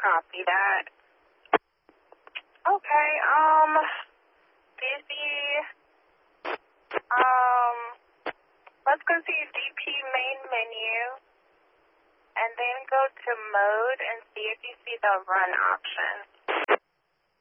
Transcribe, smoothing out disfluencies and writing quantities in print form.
Copy that. Okay, busy. Let's go to your DP main menu, and then go to mode and see if you see the run option.